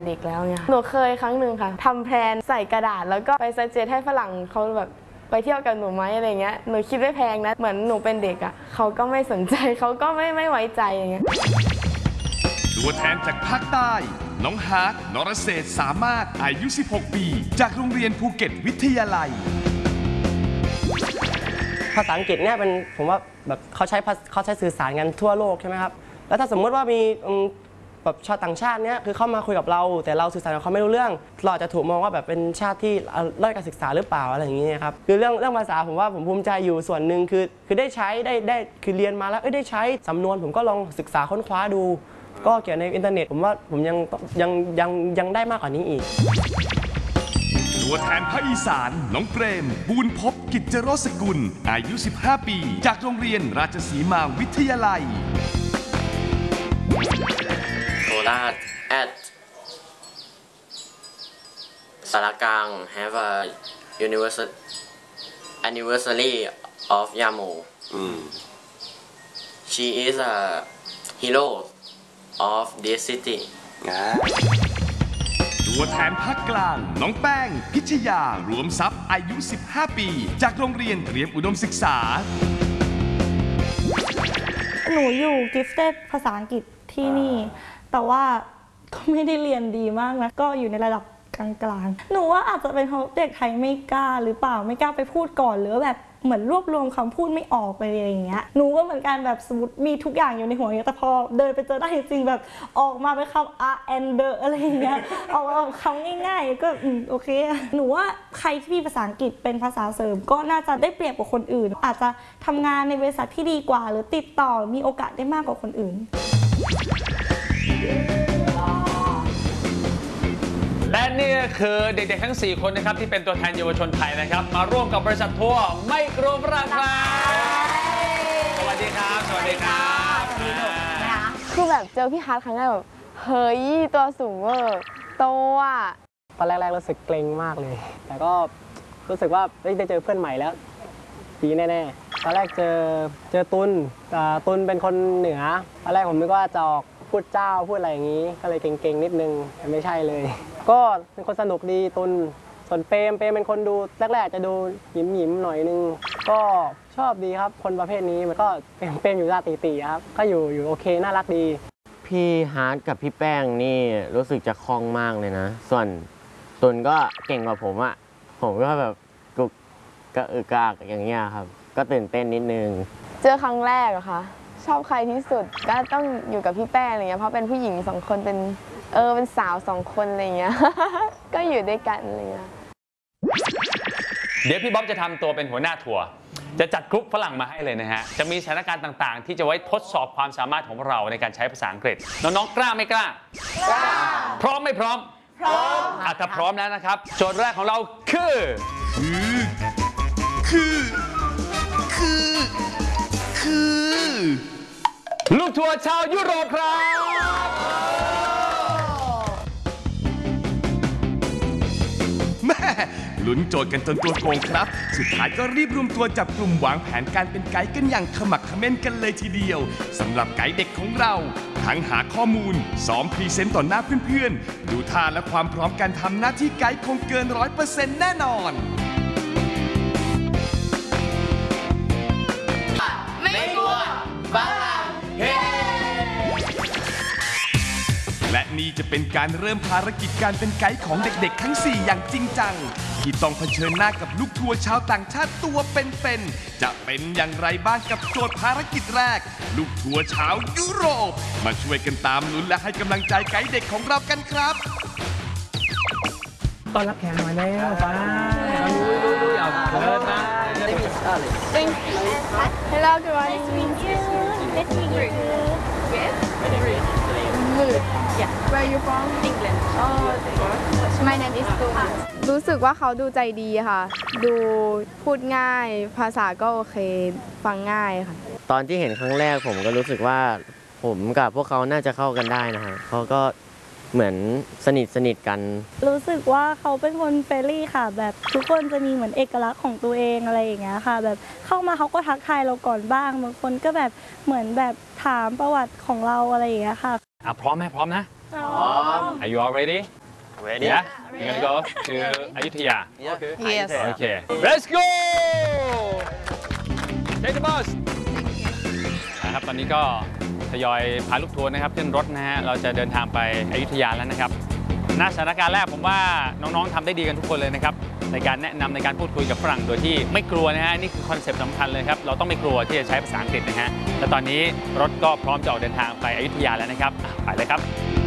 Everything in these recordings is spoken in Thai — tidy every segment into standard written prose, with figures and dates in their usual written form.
เด็กแล้วเนี่ยหนูเคยครั้งหนึ่งค่ะทำแพลนใส่กระดาษแล้วก็ไปซัจเจตให้ฝรั่งเขาแบบไปเที่ยวกับหนูไหมอะไรเงี้ยหนูคิดไม่แพงนะเหมือนหนูเป็นเด็กอ่ะเขาก็ไม่สนใจเขาก็ไม่ไว้ใจอย่างเงี้ยตัวแทนจากภาคใต้น้องฮาร์ดนรเศรษฐ์สามารถอายุ16 ปีจากโรงเรียนภูเก็ตวิทยาลัยภาษาอังกฤษเนี่ยเป็นผมว่าแบบเขาใช้สื่อสารกันทั่วโลกใช่ไหมครับแล้วถ้าสมมติว่ามีแบบชาวต่างชาติเนี่ยคือเข้ามาคุยกับเราแต่เราสื่อสารกับเขาไม่รู้เรื่องเราจะถูกมองว่าแบบเป็นชาติที่ด้อยการศึกษาหรือเปล่าอะไรอย่างเงี้ยครับคือเรื่องภาษาผมว่าผมภูมิใจอยู่ส่วนหนึ่งคือได้ใช้ได้คือเรียนมาแล้วได้ใช้สำนวนผมก็ลองศึกษาค้นคว้าดูก็เกี่ยวในอินเทอร์เน็ตผมว่าผมยังได้มากกว่านี้อีกตัวแทนภาคอีสานน้องเปรมบูญพบกิจโรสกุลอายุ15 ปีจากโรงเรียนราชสีมาวิทยาลัยโคราช at สารกลาง have a anniversary of Yamo. She is a hero of this city. ตัวแทนภาคกลางน้องแป้งพิชยารวมทรัพย์อายุ15 ปีจากโรงเรียนเตรียมอุดมศึกษาหนูอยู่กิฟเต็ดภาษาอังกฤษที่นี่แต่ว่าก็ไม่ได้เรียนดีมากนะก็อยู่ในระดับกลางๆหนูว่าอาจจะเป็นเพราะเด็กไทยไม่กล้าหรือเปล่าไม่กล้าไปพูดก่อนหรือแบบเหมือนรวบรวมคำพูดไม่ออกไปอะไรอย่างเงี้ยหนูก็เหมือนกันแบบสมมติมีทุกอย่างอยู่ในหัวแต่พอเดินไปเจอได้จริงๆแบบออกมาเป็นคำ R and the อะไรอย่างเงี้ยเอาคำง่ายๆก็โอเคหนูว่าใครที่มีภาษาอังกฤษเป็นภาษาเสริมก็น่าจะได้เปรียบกว่าคนอื่นอาจจะทำงานในบริษัทที่ดีกว่าหรือติดต่อมีโอกาสได้มากกว่าคนอื่นและนี่คือเด็กๆทั้ง4คนนะครับที่เป็นตัวแทนเยาวชนไทยนะครับมาร่วมกับบริษัททัวร์ไมโครฝรั่งสวัสดีครับสวัสดีครับคือแบบเจอพี่ฮาร์ดครั้งแรกแบบเฮ้ยตัวสูงเวอร์โตอ่ะตอนแรกๆรู้สึกเกรงมากเลยแต่ก็รู้สึกว่าได้เจอเพื่อนใหม่แล้วดีแน่ๆตอนแรกเจอตุลเป็นคนเหนือตอนแรกผมนึกว่าจะออกพูดเจ้าพูดอะไรอย่างนี้ก็เลยเก่งๆนิดนึงแต่ไม่ใช่เลยก็เป็นคนสนุกดีตุลส่วนเปรมเป็นคนดูแรกๆจะดูหยิมๆหน่อยนึงก็ชอบดีครับคนประเภทนี้มันก็เป็นอยู่ราตีๆครับก็อยู่โอเคน่ารักดีพี่ฮาร์ดกับพี่แป้งนี่รู้สึกจะคล่องมากเลยนะส่วนตุลก็เก่งกว่าผมอ่ะผมก็แบบกุกกระอึกกระอักอย่างเงี้ยครับก็ตื่นเต้นนิดนึงเจอครั้งแรกอะค่ะชอบใครที่สุดก็ต้องอยู่กับพี่แป้งอะไรเงี้ยเพราะเป็นผู้หญิง2 คนเป็นสาว2 คนอะไรเงี้ย ก็อยู่ด้วยกันอะไรเงี้ยเดี๋ยวพี่บ๊อบจะทำตัวเป็นหัวหน้าทัวร์จะจัดกรุ๊ปฝรั่งมาให้เลยนะฮะจะมีสถานการณ์ต่างๆที่จะไว้ทดสอบความสามารถของเราในการใช้ภาษาอังกฤษน้องๆกล้าไม่กล้ากล้าพร้อมไม่พร้อมพร้อมถ้าพร้อมแล้วนะครับโจทย์แรกของเราคือลูกทัวร์ชาวยุโรปครับแม่ลุ้นโจทย์กันจนตัวโกงครับสุดท้ายก็รีบรวมตัวจับกลุ่มวางแผนการเป็นไกด์กันอย่างขมักเขม้นกันเลยทีเดียวสำหรับไกด์เด็กของเราทั้งหาข้อมูลซ้อมพรีเซนต์ต่อหน้าเพื่อนๆดูท่าและความพร้อมการทำหน้าที่ไกด์คงเกิน 100% แน่นอนและนี่จะเป็นการเริ่มภารกิจการเป็นไกด์ของเด็กๆทั้ง4อย่างจริงจังที่ต้องเผชิญหน้ากับลูกทัวร์ชาวต่างชาติตัวเป็นๆจะเป็นอย่างไรบ้างกับโจทย์ภารกิจแรกลูกทัวร์ชาวยุโรปมาช่วยกันตามลุ้นและให้กำลังใจไกด์เด็กของเรากันครับตอนรับแขกมาแล้วไปเอาเลิศนะ Hello good morning Nice to meet you Yes Good Yeah Where are you from England Oh My name is Tun รู้สึกว่าเขาดูใจดีค่ะดูพูดง่ายภาษาก็โอเคฟังง่ายค่ะตอนที่เห็นครั้งแรกผมก็รู้สึกว่าผมกับพวกเขาน่าจะเข้ากันได้นะฮะเขาก็เหมือนสนิทกันรู้สึกว่าเขาเป็นคนเฟรนลี่ค่ะแบบทุกคนจะมีเหมือนเอกลักษณ์ของตัวเองอะไรอย่างเงี้ยค่ะแบบเข้ามาเขาก็ทักทายเราก่อนบ้างบางคนก็แบบเหมือนแบบถามประวัติของเราอะไรอย่างเงี้ยค่ะพร้อมไหมพร้อมนะ Are you all ready? Ready? Yeah. You're gonna go to Ayutthaya. Yes Okay. Let's go. Take the bus. นะครับตอนนี้ก็ทยอยพาลูกทัวร์นะครับขึ้นรถนะฮะเราจะเดินทางไปอยุธยาแล้วนะครับณสถานการณ์แรกผมว่าน้องๆทำได้ดีกันทุกคนเลยนะครับในการแนะนำในการพูดคุยกับฝรั่งโดยที่ไม่กลัวนะฮะนี่คือคอนเซปต์สำคัญเลยครับเราต้องไม่กลัวที่จะใช้ภาษาอังกฤษนะฮะและตอนนี้รถก็พร้อมจะออกเดินทางไปอยุธยาแล้วนะครับไปเลยครับ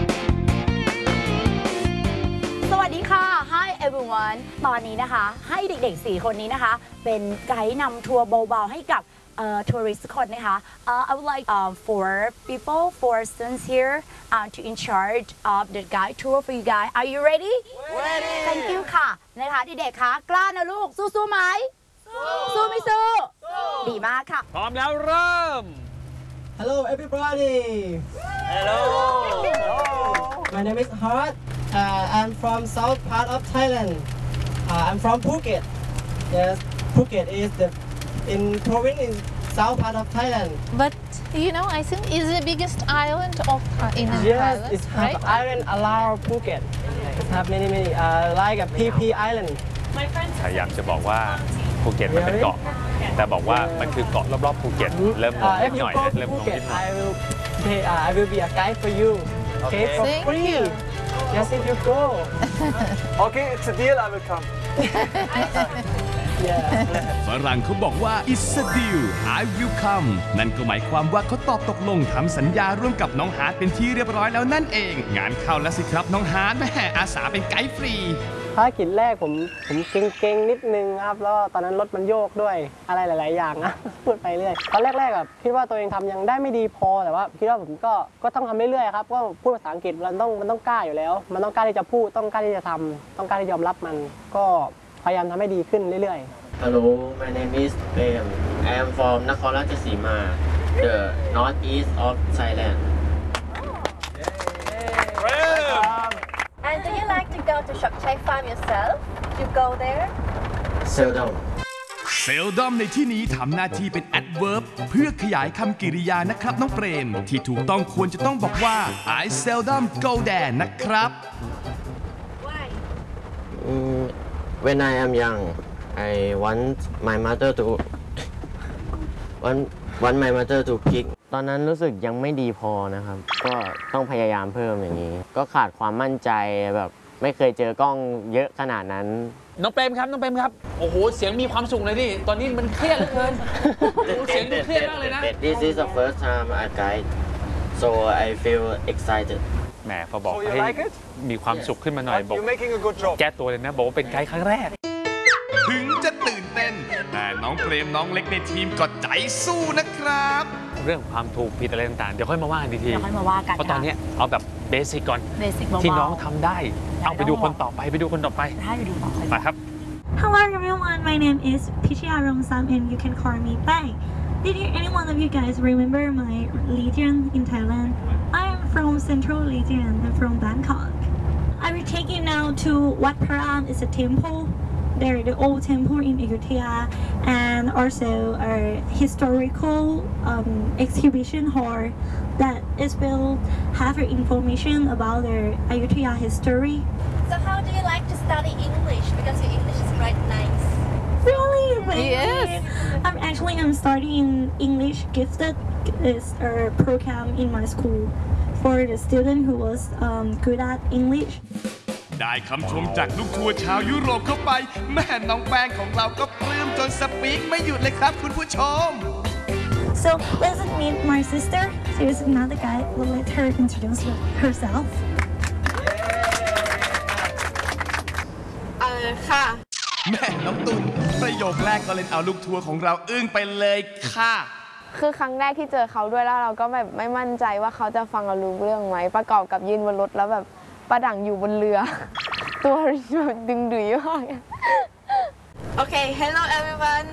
สวัสดีค่ะ Hi everyone ตอนนี้นะคะให้เด็กๆ4คนนี้นะคะเป็นไกด์นำทัวร์เบาๆให้กับtourist ทุกคนนะคะ I would like four students here to in charge of the guide tour for you guys. Are you ready? Ready. Thank you ค่ะนะคะเด็กๆคะกล้านะลูกสู้ๆไหมสู้ไม่สู้ดีมากค่ะพร้อมแล้วเริ่ม Hello everybody. Hello. My name is Hart. I'm from south part of Thailand. I'm from Phuket. Yes, Phuket is in province in south part of Thailand. But you know, I think it's the biggest island of in Yes, Thailand, it's right? have island around Phuket. It have many like a PP Island. พยายามจะบอกว่าภูเก็ตมันเป็นเกาะแต่บอกว่ามันคือเกาะรอบๆภูเก็ตเริ่มงงนิด If ห you น่อย go นะ to เริ่มงงนิ Phuket, ดหน่อย I will be a guide for you. Okay, for Thank free. you. Yes, if you go. Okay, it's a deal. I will come. Yeah. ฝรั่งเขาบอกว่า it's a deal I will come นั่นก็หมายความว่าเขาตอบตกลงทำสัญญาร่วมกับน้องฮาร์ดเป็นที่เรียบร้อยแล้วนั่นเองงานเข้าแล้วสิครับน้องฮาร์ดแม่อาสาเป็นไกด์ฟรีภารกิจแรกผมเก่งๆนิดนึงครับแล้วตอนนั้นรถมันโยกด้วยอะไรหลายๆอย่างนะ พูดไปเรื่อยตอนแรกๆแบบคิดว่าตัวเองทำยังได้ไม่ดีพอแต่ว่าคิดว่าผมก็ต้องทำเรื่อยๆครับก็พูดภาษาอังกฤษมันต้องกล้าอยู่แล้ว มันต้องกล้าที่จะพูดต้องกล้าที่จะทำต้องกล้าที่จะยอมรับมันก็พยายามทำให้ดีขึ้นเรื่อยๆ Hello, my name is Prem. I am from Nakhon Ratchasima, the northeast of Thailand. And do you like to go to Chok Chai Farm yourself? You go there? Seldom. เซลดอมในที่นี้ทำหน้าที่เป็น adverb เพื่อขยายคำกริยานะครับน้องเปรมที่ถูกต้องควรจะต้องบอกว่า I seldom go there นะครับ Why? When I am young, I want my mother to want my mother to kick. ตอนนั้นรู้สึกยังไม่ดีพอนะครับ ก็ต้องพยายามเพิ่มอย่างนี้ ก็ขาดความมั่นใจแบบไม่เคยเจอกล้องเยอะขนาดนั้นน้องเปรมครับน้องเปรมครับโอ้โหเสียงมีความสุขเลยดิตอนนี้มันเครียดเหลือเกินโอ้โหเสียงดูเครียดมากเลยนะ This is the first time I guide, so I feel excited. แหมพอบอก So you ให้ like it? มีความสุขขึ้นมาหน่อยบอก You're making a good job. แก้ตัวเลยนะบอกว่าเป็นไกด์ครั้งแรกถึงจะตื่นเต้นแต่น้องเปรมน้องเล็กในทีมก็ใจสู้นะครับเรื่องความถูกผิดอะไรต่างๆเดี๋ยวค่อยมาว่ากันทีเดี๋ยวค่อยมาว่ากันเพราะตอนนี้เอาแบบเบสิกก่อน Basic เบาๆที่น้องทำได้ เอาไปดูคนต่อไปไปดูคนต่อไปให้ไปดูต่อไปไปครับ Hello everyone, my name is Pichia Romsam and you can call me Bai. Did any one of you guys remember my region in Thailand? I am from Central Region. I'm from Bangkok. I will take you now to Wat Phra. It's a temple. There is the old temple in Ayutthaya and also a historical exhibition hall that is will have information about the Ayutthaya history. So how do you like to study English? Because your English is quite nice. Really? Yes. I'm studying English gifted is a program in my school for the student who was good at English. ได้คำชมจากลูกทัวร์ชาวยุโรปเข้าไปแม่น้องแป้งของเราก็ปลื้มจนสปีกไม่หยุดเลยครับคุณผู้ชม So let's meet my sister. She is another guy. We'll let her introduce herself. ค่ะแม่น้องตุนประโยคแรกก็เล่นเอาลูกทัวร์ของเราอึ้งไปเลยค่ะคือครั้งแรกที่เจอเขาด้วยแล้วเราก็แบบไม่มั่นใจว่าเขาจะฟังเรารู้เรื่องไหมประกอบกับยืนบนรถแล้วแบบประดั่งอยู่บนเรือ ตัวแบบดึงดุยมาก Okay, hello everyone.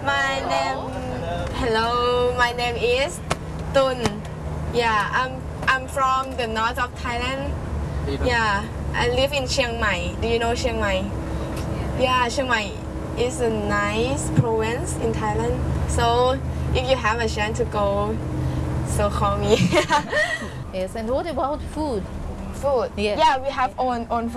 My name is Tun. Yeah, I'm from the north of Thailand. Yeah, I live in Chiang Mai. Do you know Chiang Mai? Yeah, Chiang Mai is a nice province in Thailand. So if you have a chance to go, so call me. Yes, and what about food? food. Yes. Yeah, we have own food.